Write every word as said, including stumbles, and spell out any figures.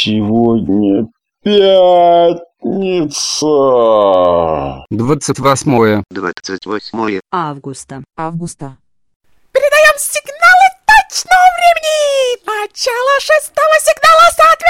Сегодня пятница. Двадцать восьмое. Двадцать восьмое августа. Августа. Передаем сигналы точного времени. Начало шестого сигнала соответственно.